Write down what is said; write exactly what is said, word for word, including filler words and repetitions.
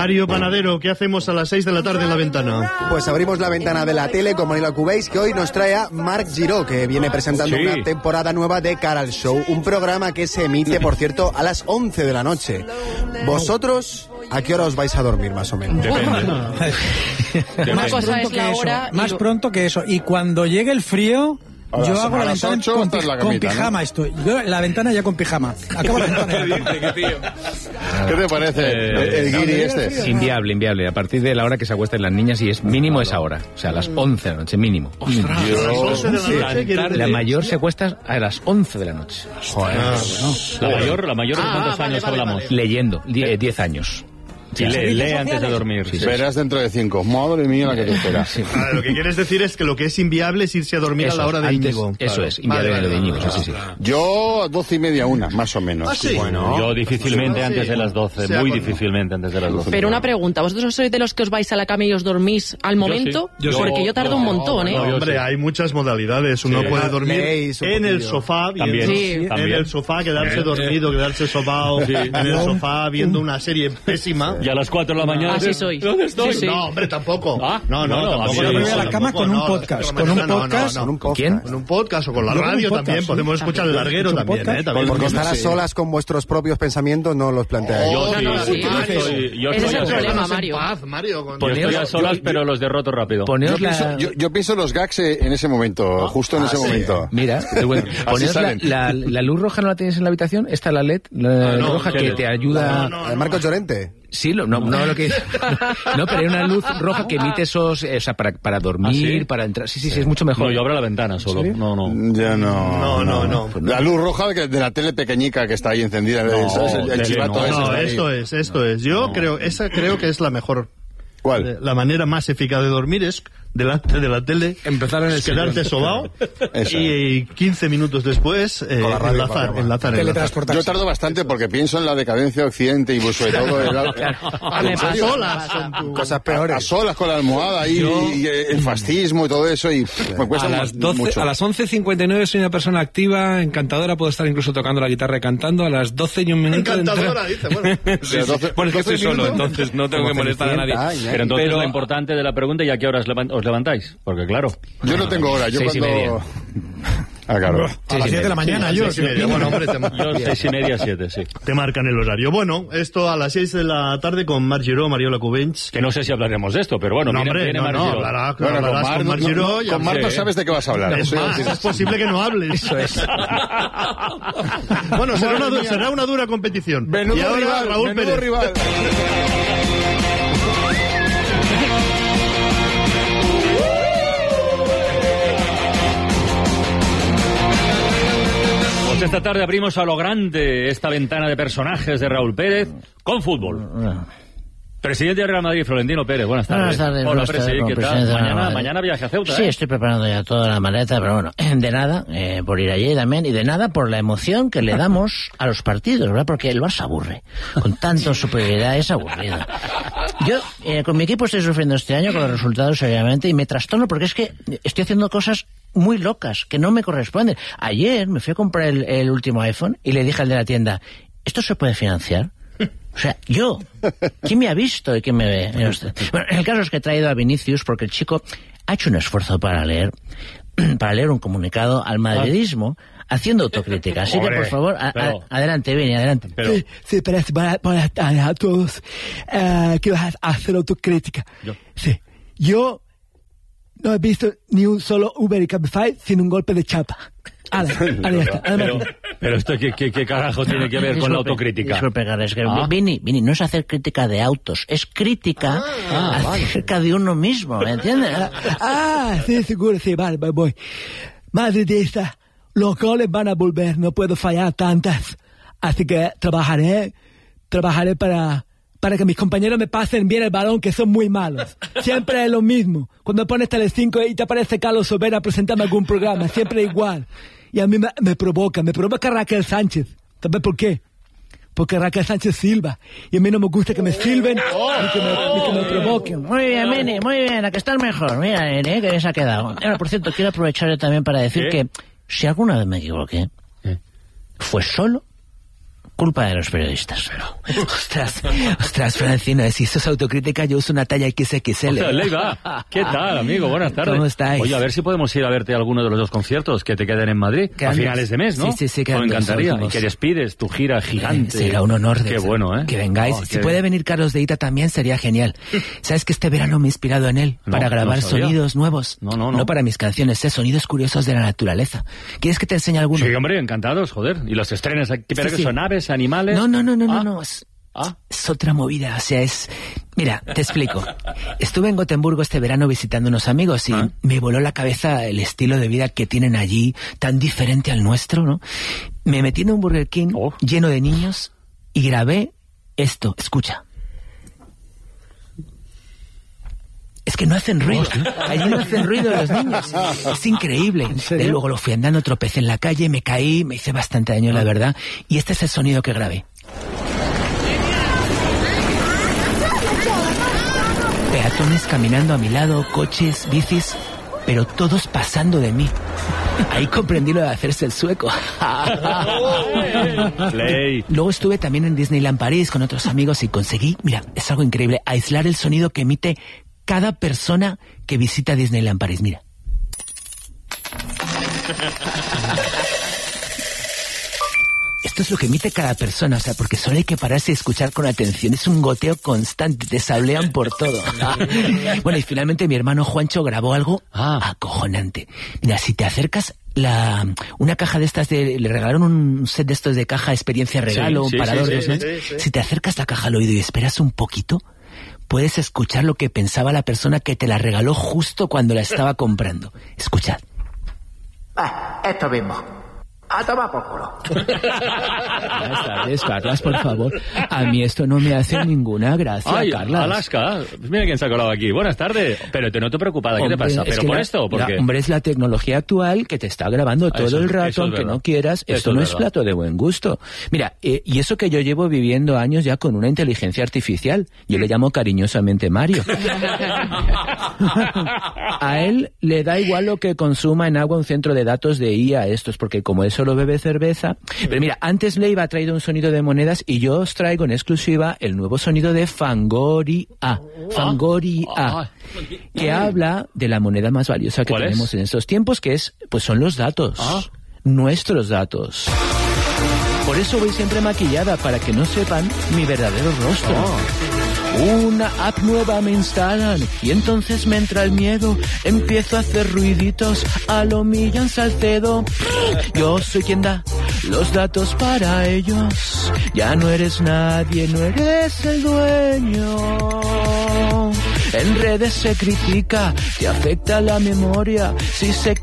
Mario Panadero, ¿qué hacemos a las seis de la tarde en La Ventana? Pues abrimos la ventana de la tele con Manila Cubéis, que hoy nos trae a Marc Giró, que viene presentando sí. una temporada nueva de Cara al Show, un programa que se emite, por cierto, a las once de la noche. ¿Vosotros a qué hora os vais a dormir, más o menos? Depende. Una cosa es la hora... Eso, más pronto que eso. Y cuando llegue el frío... Ahora, yo hago la ventana ocho, con, pi- la camita, con pijama, ¿no? estoy. Yo la ventana ya con pijama. Acabo la ventana. ¿Qué te parece eh, el guiri este? Inviable, inviable. A partir de la hora que se acuesten las niñas, y es mínimo esa hora. O sea, a las once de la noche, mínimo. Ostras, Yo, a las once de la noche, sí. La mayor se acuesta a las once de la noche. Joder. Ah, bueno. La mayor, la mayor, ¿de Ah, cuántos vale, años vale, hablamos? vale. Leyendo, diez años. Sí, lee, lee antes de dormir. Sí, sí. Verás dentro de cinco. Madre mía la que te espera. Sí. Ah, lo que quieres decir es que lo que es inviable es irse a dormir Eso a la hora es, de antes, Íñigo. Eso Claro. es, inviable Vale, de vale, Íñigo. vale, Sí, sí, sí. Yo, doce y media, una, más o menos. ¿Ah, sí? Bueno, Yo difícilmente Sí. antes de las doce, Sea muy con- difícilmente antes de las doce. Pero una pregunta, ¿vosotros sois de los que os vais a la cama y os dormís al momento? sí. Yo Porque sí. yo tardo Yo- un montón, ¿eh? no, yo Hombre, sí. hay muchas modalidades. Uno Sí. puede dormir Leéis un en el poquillo. sofá, viendo, También, Sí. en también. el sofá, quedarse También. dormido, quedarse sobao Sí. en el sofá viendo una serie pésima. Y a las cuatro de la mañana... Así sois. ¿Dónde estoy? Sí, sí. No, hombre, tampoco. Ah, no, no, bueno, tampoco. a mí Yo sí, me voy a la tampoco, cama con un no, podcast. no, Con un no, no, podcast. no, Con un ¿Con quién? podcast. Con un podcast o con la Yo con un radio podcast, también. sí. Podemos escuchar el larguero ¿Un también, podcast? ¿eh? También. Porque estar a Sí. solas con vuestros propios pensamientos no los planteáis. Yo Oh, sí, no, no, sí, sí. yo estoy, yo Ese estoy es el a solas. problema, Déjanos en Mario. paz, Mario, con- Yo estoy a solas, pero los derroto rápido. Poneos Yo pienso, la... yo, yo pienso los gags eh, en ese momento, justo en Ah, ese sí. momento. Mira, qué bueno. Así Poneos la, salen. la, la luz roja, ¿no la tienes en la habitación? Esta la L E D, la Ah, no, roja ¿qué que L E D? te ayuda... No, no, La de Marcos Llorente. Sí, lo- no, no lo que... No, pero hay una luz roja que emite esos... O sea, para, para dormir, ¿Ah, sí? para entrar... Sí, sí, sí, es mucho mejor. No, yo abro la ventana solo. No, no. Ya no. No, no, no. La luz roja que- de la tele pequeñica que está ahí encendida. No, ¿sabes? El, el tele chivato no. ese No, está ahí. esto es, esto es. Yo No. creo, esa creo que es la mejor. ¿Cuál? La manera más eficaz de dormir es delante de la tele, Empezar en el quedarte sillón. sobao Esa. y quince minutos después eh, Con la radio, enlazar, con la- enlazar, enlazar. Teletransportarse. Yo tardo bastante porque pienso en la decadencia de Occidente y pues, sobre todo el, A Me las pasa, solas me pasa. con tu- Cosas a, a peores. solas con la almohada y, y el fascismo y todo eso y pff, me cuesta A más- las, doce, mucho. a las once cincuenta y nueve soy una persona activa, encantadora, puedo estar incluso tocando la guitarra y cantando. A las doce y un minuto... Encantadora, entra- dice, bueno. Sí, sí. doce- Bueno, es que estoy doce solo, minutos. entonces no tengo Como que molestar a nadie. Cenicienta, ¿eh? Pero entonces Pero- lo importante de la pregunta, ¿y a qué horas levan- os levantáis? Porque claro... Yo no tengo hora, yo Seis y cuando... media. Ah, claro. A las diez de la mañana, Sí, yo. seis y media. Bueno, hombre, te, Yo seis y media, siete, sí. te marcan el horario. Bueno, esto a las seis de la tarde con Marc Giró, Mariola Cubens. Que no sé si hablaremos de esto, pero bueno, No, viene, hombre, viene no, Marc no, Giró. hablará, Bueno, con hablarás Mar, con no, Marc Giró. no, y con Mar no sí. sabes de qué vas a hablar. Es Eso más, es- es posible que no hables. Eso es. Bueno, será una, Madre du- mía. será una dura competición. Menudo y ahora rival, Raúl menudo Pérez. rival. Pues esta tarde abrimos a lo grande esta ventana de personajes de Raúl Pérez con fútbol. Presidente del Real Madrid, Florentino Pérez, buenas tardes. Buenas tardes, Hola, buenas tardes, presidente, como ¿qué tal? presidente de la Mañana, Madrid. mañana viaje a Ceuta, Sí, ¿eh? estoy preparando ya toda la maleta, pero bueno, de nada, eh, por ir allí también, y de nada por la emoción que le damos a los partidos, ¿verdad? Porque el Barça aburre. Con tanto superioridad es aburrido. Yo, eh, con mi equipo estoy sufriendo este año con los resultados, obviamente, y me trastorno porque es que estoy haciendo cosas muy locas que no me corresponden. Ayer me fui a comprar el, el último iPhone y le dije al de la tienda, ¿esto se puede financiar? O sea, yo, ¿quién me ha visto y quién me ve? Mira usted. Bueno, el caso es que he traído a Vinicius porque el chico ha hecho un esfuerzo para leer, para leer un comunicado al madridismo, haciendo autocrítica. Así que, por favor, a- a- Pero- adelante, Vini, adelante. Pero, Sí, sí, pero es buenas, buenas tardes a todos. Eh, que vas a hacer autocrítica. Yo. Sí. Yo no he visto ni un solo Uber y Cabify sin un golpe de chapa. Ale, ale, ya está. pero, pero esto, ¿qué, qué, qué carajo tiene que ver con la Disculpe, autocrítica? Disculpe, Carles, es que Ah. Vini, Vini, no es hacer crítica de autos, es crítica Ah, acerca de uno mismo, ¿me entiendes? Ah, sí, seguro, sí, vale, voy, voy. Madridista, los goles van a volver, no puedo fallar tantas. Así que trabajaré, trabajaré para, para que mis compañeros me pasen bien el balón, que son muy malos. Siempre es lo mismo. Cuando pones Telecinco y te aparece Carlos Sobera presentarme algún programa, siempre igual. Y a mí me, me provoca, me provoca Raquel Sánchez. ¿Sabes por qué? Porque Raquel Sánchez silba. Y a mí no me gusta que me silben ni que me, ni que me provoquen. Muy bien, Vini, muy bien, a que estás mejor. Mira, Vini, que bien se ha quedado. Ahora, por cierto, quiero aprovechar yo también para decir ¿Qué? que si alguna vez me equivoqué, ¿Eh? fue solo culpa de los periodistas. Ostras, ostras, Francino, si eso es autocrítica, yo uso una talla equis equis ele. O sea, Leiva, ¿qué tal, amigo? Buenas tardes. ¿Cómo estáis? Oye, a ver si podemos ir a verte a alguno de los dos conciertos que te queden en Madrid Quedan a finales de mes, ¿no? Sí, sí, sí. Me encantaría. Dos, y que despides tu gira gigante. Eh, será un honor. De Qué bueno, ¿eh? Que vengáis. Oh, si qué... puede venir Carlos de Ita también, sería genial. ¿Sabes que este verano me he inspirado en él No, para grabar no sabía. sonidos nuevos? No, no, no. No para mis canciones, ¿eh? Sonidos curiosos de la naturaleza. ¿Quieres que te enseñe alguno? Sí, hombre, encantados, joder. Y los estrenes aquí, pero Sí, que sí. son aves, animales... No, no, no, no, Ah. no, no. Es, Ah. es otra movida, o sea, es... Mira, te explico. Estuve en Gotemburgo este verano visitando unos amigos y Ah. me voló la cabeza el estilo de vida que tienen allí, tan diferente al nuestro, ¿no? Me metí en un Burger King Oh. lleno de niños y grabé esto, escucha. Es que no hacen ruido. Allí no hacen ruido los niños. Es increíble. Y luego lo fui andando, tropecé en la calle, me caí, me hice bastante daño, la verdad. Y este es el sonido que grabé. Peatones caminando a mi lado, coches, bicis, pero todos pasando de mí. Ahí comprendí lo de hacerse el sueco. Ley. Luego estuve también en Disneyland París con otros amigos y conseguí, mira, es algo increíble, aislar el sonido que emite cada persona que visita Disneyland París. Mira. Esto es lo que emite cada persona, o sea, porque solo hay que pararse y escuchar con atención. Es un goteo constante, te sablean por todo. Bueno, y finalmente mi hermano Juancho grabó algo Ah. acojonante. Mira, si te acercas, la una caja de estas, de, le regalaron un set de estos de caja experiencia regalo, Sí, sí, un parador. sí, de sí, esos. sí, sí. Si te acercas la caja al oído y esperas un poquito, puedes escuchar lo que pensaba la persona que te la regaló justo cuando la estaba comprando. Escuchad. Ah, esto mismo. A tomar por culo. Buenas tardes, Carlas, por favor. A mí esto no me hace ninguna gracia, Ay, Carlas. Alaska. Pues mira quién se ha colado aquí. Buenas tardes. Pero te noto preocupada. ¿Qué Hombre, te pasa? es ¿Pero que por la- esto o por la- qué? Hombre, es la tecnología actual que te está grabando Ah, todo eso- el eso rato, es aunque verdad. no quieras. Eso Esto es no es verdad. plato de buen gusto. Mira, eh, y eso que yo llevo viviendo años ya con una inteligencia artificial. Yo le llamo cariñosamente Mario. A él le da igual lo que consuma en agua un centro de datos de I A estos, porque como él solo bebe cerveza... Pero mira, antes Leiva ha traído un sonido de monedas y yo os traigo en exclusiva el nuevo sonido de Fangoria. Fangoria. Ah. Que habla de la moneda más valiosa que ¿Cuál es? tenemos en estos tiempos, que es, pues son los datos. Ah. Nuestros datos. Por eso voy siempre maquillada, para que no sepan mi verdadero rostro. Una app nueva me instalan y entonces me entra el miedo. Empiezo a hacer ruiditos a lo Millán Salcedo. Yo soy quien da los datos para ellos. Ya no eres nadie, no eres el dueño. En redes se critica, te afecta la memoria. Si se